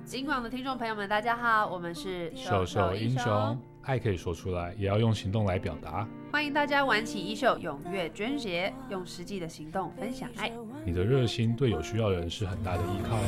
今晚的听众朋友们，大家好，我们是手手英雄，爱可以说出来，也要用行动来表达。 欢迎大家玩起衣袖，踊跃捐血，用实际的行动分享爱。 你的热心对有需要的人是很大的依靠。